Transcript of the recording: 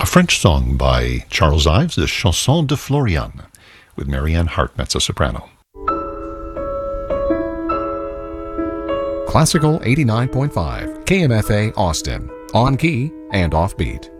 French song by Charles Ives, the Chanson de Florian, with Marianne Hart, mezzo-soprano. Classical 89.5, KMFA Austin, on key and offbeat.